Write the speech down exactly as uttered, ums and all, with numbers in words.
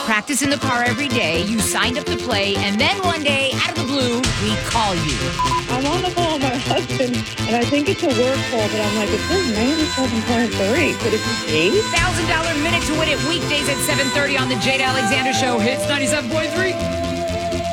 practice in the car every day. You signed up to play, and then one day, out of the blue, we call you. I'm on the phone with my husband, and I think it's a work call, but I'm like, it says ninety-seven point three. Could it be Jade? one thousand dollars minute to win it weekdays at seven thirty on the Jade Alexander Show. Hits ninety-seven point three.